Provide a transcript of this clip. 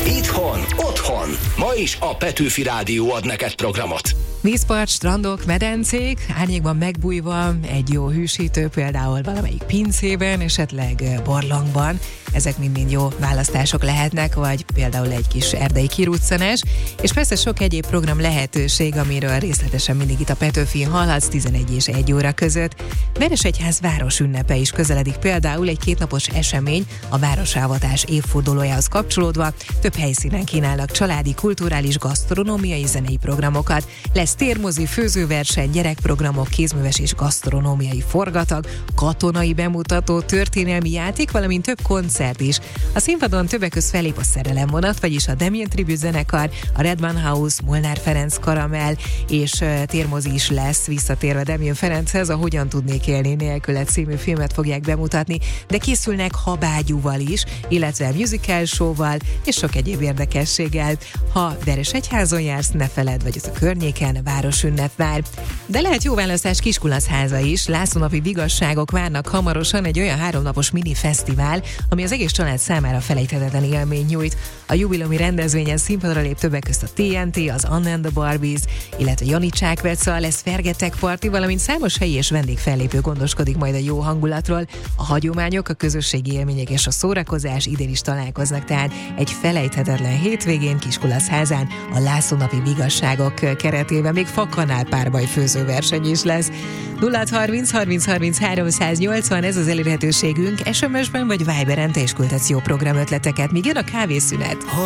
Itthon, otthon. Ma is a Petőfi Rádió ad neked programot. Vízpart, strandok, medencék, árnyékban megbújva, egy jó hűsítő, például valamelyik pincében, esetleg barlangban. Ezek mind jó választások lehetnek, vagy például egy kis erdei kiruccanás, és persze sok egyéb program lehetőség, amiről részletesen mindig itt a Petőfin hallhatsz 11 és 1 óra között. Veresegyház város ünnepe is közeledik, például egy kétnapos esemény a városávatás évfordulójához kapcsolódva. Több helyszínen kínálnak családi, kulturális, gasztronómiai, zenei programokat. Lesz térmozi, főzőverseny, gyerekprogramok, kézműves és gasztronómiai forgatag, katonai bemutató, történelmi játék, valamint több koncert is. A színpadon többek között fellép a Szerelemvonat, vagyis a Damien Tribute zenekar, a Redman House, Molnár Ferenc Karamell, és térmozi is lesz, visszatérve Damien Ferenchez, a Hogyan tudnék élni nélküled című filmet fogják bemutatni, de készülnek habágyúval is, illetve musical showval és sok egyéb érdekességgel. Ha Veresegyházon jársz, ne feledd, vagy az a környéken, városünnep vár. De lehet jó választás Kiskulaszháza is. Lászlónapi vigasságok várnak hamarosan, egy olyan 3 napos mini fesztivál, ami az egész család számára felejthetetlen élmény nyújt. A jubileumi rendezvényen színpadra lép többek közt a TNT, az Anna and the Barbies, illetve Jani Csákveca, lesz Fergetek Party, valamint számos helyi és vendégfellépő gondoskodik majd a jó hangulatról. A hagyományok, a közösségi élmények és a szórakozás idén is találkoznak, tehát egy felejthetetlen hétvégén Kiskulaszházán a Lászlónapi vigasságok keretében még fakanál párbaj főzőverseny is lesz. 0630 30 30 380, ez az elérhetőségünk. SMS-ben vagy Viberen te is küldhetsz jó programötleteket, míg jön a kávészünet.